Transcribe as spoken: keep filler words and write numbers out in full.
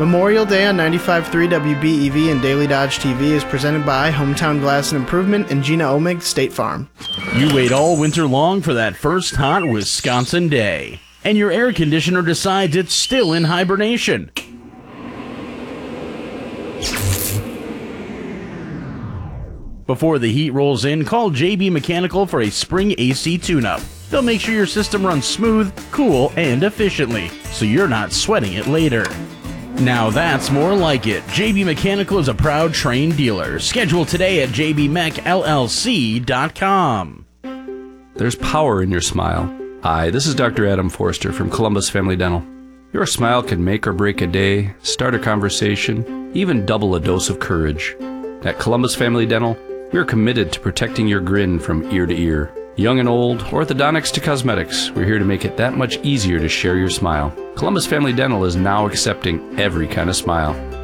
Memorial Day on ninety-five point three W B E V and Daily Dodge T V is presented by Hometown Glass and Improvement and Gina Omig State Farm. You wait all winter long for that first hot Wisconsin day, and your air conditioner decides it's still in hibernation. Before the heat rolls in, call J B Mechanical for a spring A C tune-up. They'll make sure your system runs smooth, cool, and efficiently, so you're not sweating it later. Now that's more like it. J B Mechanical is a proud Trane dealer. Schedule today at j b mech l l c dot com. There's power in your smile. Hi, this is Doctor Adam Forster from Columbus Family Dental. Your smile can make or break a day, start a conversation, even double a dose of courage. At Columbus Family Dental, we're committed to protecting your grin from ear to ear. Young and old, orthodontics to cosmetics, we're here to make it that much easier to share your smile. Columbus Family Dental is now accepting every kind of smile.